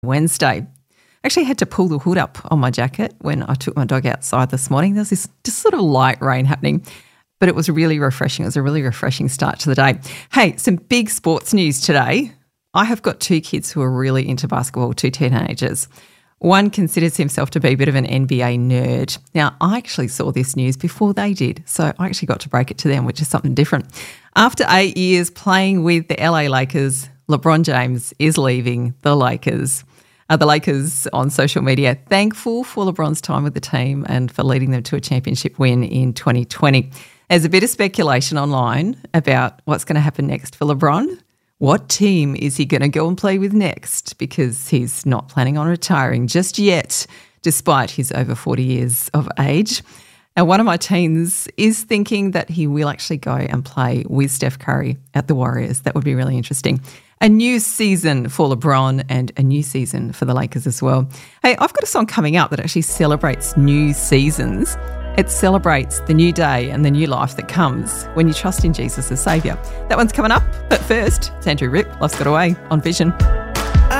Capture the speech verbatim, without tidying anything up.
Wednesday. I actually had to pull the hood up on my jacket when I took my dog outside this morning. There was this just sort of light rain happening, but it was really refreshing. It was a really refreshing start to the day. Hey, some big sports news today. I have got two kids who are really into basketball, two teenagers. One considers himself to be a bit of an N B A nerd. Now, I actually saw this news before they did, so I actually got to break it to them, which is something different. After eight years playing with the L A Lakers, LeBron James is leaving the Lakers. Uh, the Lakers on social media thankful for LeBron's time with the team and for leading them to a championship win in twenty twenty. There's a bit of speculation online about what's going to happen next for LeBron. What team is he going to go and play with next? Because he's not planning on retiring just yet, despite his over forty years of age. And one of my teens is thinking that he will actually go and play with Steph Curry at the Warriors. That would be really interesting. A new season for LeBron and a new season for the Lakers as well. Hey, I've got a song coming up that actually celebrates new seasons. It celebrates the new day and the new life that comes when you trust in Jesus as Saviour. That one's coming up, but first, it's Andrew Ripp, Lost Got Away on Vision.